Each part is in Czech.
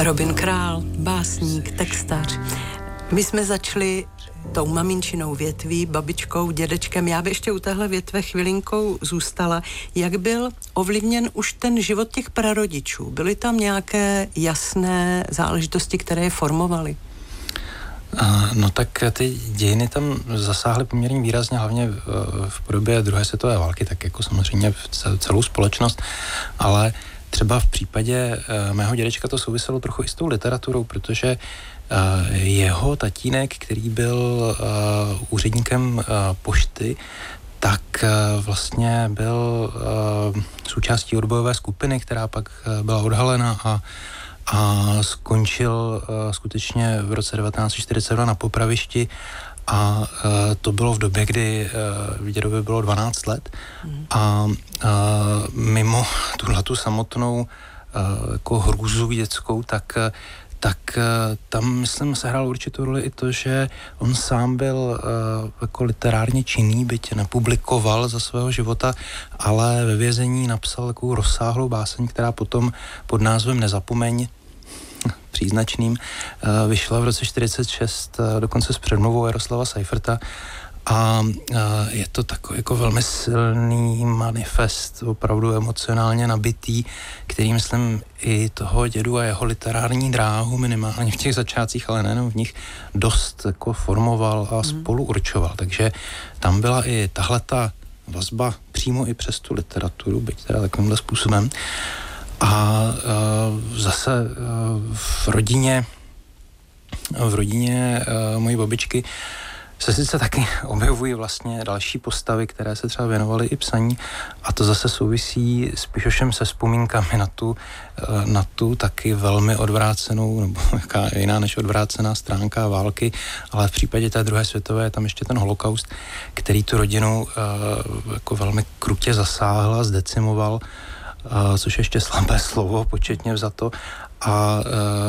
Robin Král, básník, textař. My jsme začali tou maminčinou větví, babičkou, dědečkem. Já bych ještě u téhle větve chvilinkou zůstala. Jak byl ovlivněn už ten život těch prarodičů? Byly tam nějaké jasné záležitosti, které je formovaly? No tak ty dějiny tam zasáhly poměrně výrazně, hlavně v podobě druhé světové války, tak jako samozřejmě v celou společnost, ale třeba v případě mého dědečka to souviselo trochu i s tou literaturou, protože jeho tatínek, který byl úředníkem pošty, tak vlastně byl součástí odbojové skupiny, která pak byla odhalena a skončil skutečně v roce 1942 na popravišti a to bylo v době, kdy dědovi bylo 12 let a mimo tuhletu samotnou jako hrůzu dětskou, tak tam, myslím, sehrál určitou roli i to, že on sám byl jako literárně činný, byť nepublikoval za svého života, ale ve vězení napsal takovou rozsáhlou báseň, která potom pod názvem Nezapomeň, příznačným, vyšla v roce 1946 dokonce s předmluvou Jaroslava Seiferta a je to takový jako velmi silný manifest, opravdu emocionálně nabitý, který, myslím, i toho dědu a jeho literární dráhu minimálně v těch začátcích, ale nejenom v nich, dost jako formoval a spolu určoval. Takže tam byla i tahleta vazba přímo i přes tu literaturu, byť teda takovýmhle způsobem. A zase v rodině mojí babičky se sice taky objevují vlastně další postavy, které se třeba věnovaly i psaní, a to zase souvisí spíš ovšem se vzpomínkami na tu taky velmi odvrácenou, nebo jaká jiná než odvrácená stránka války, ale v případě té druhé světové je tam ještě ten holokaust, který tu rodinu jako velmi krutě zasáhl a zdecimoval, což je ještě slabé slovo, početně vzato. A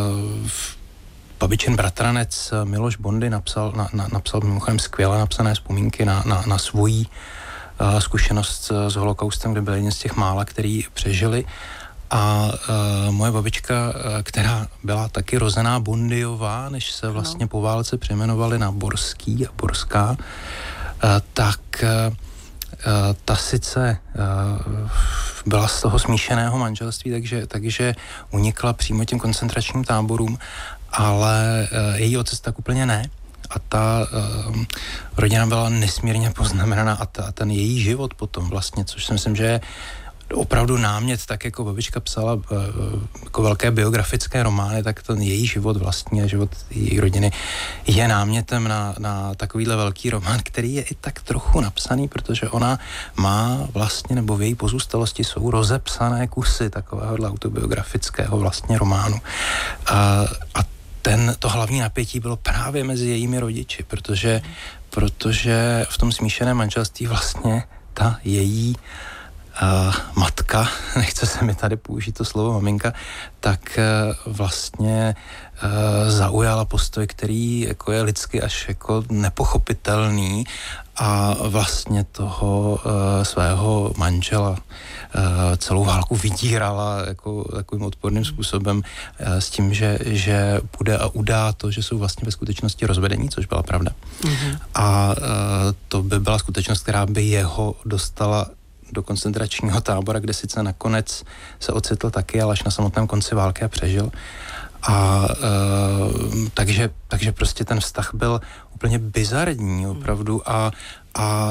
babičin bratranec Miloš Bondy napsal mimochodem skvěle napsané vzpomínky na svoji zkušenost s holokaustem, kde byl jeden z těch mála, který přežili. A moje babička, která byla taky rozená Bondyová, než se vlastně po válce přejmenovali na Borský a Borská, tak ta sice byla z toho smíšeného manželství, takže unikla přímo těm koncentračním táborům, ale její otec tak úplně ne. A ta rodina byla nesmírně poznamenaná a ten její život potom vlastně, což si myslím, že je opravdu námět, tak jako babička psala jako velké biografické romány, tak ten její život vlastně a život její rodiny je námětem na takovýhle velký román, který je i tak trochu napsaný, protože ona má vlastně, nebo v její pozůstalosti jsou rozepsané kusy takovéhohle autobiografického vlastně románu. A to hlavní napětí bylo právě mezi jejími rodiči, protože v tom smíšeném manželství vlastně ta její matka, nechce se mi tady použít to slovo maminka, tak vlastně zaujala postoj, který jako je lidsky až jako nepochopitelný a vlastně toho svého manžela celou válku vydírala jako takovým odporným způsobem s tím, že půjde a udá to, že jsou vlastně ve skutečnosti rozvedení, což byla pravda. A to by byla skutečnost, která by jeho dostala do koncentračního tábora, kde sice nakonec se ocitl taky, ale až na samotném konci války a přežil. A takže prostě ten vztah byl úplně bizarní opravdu a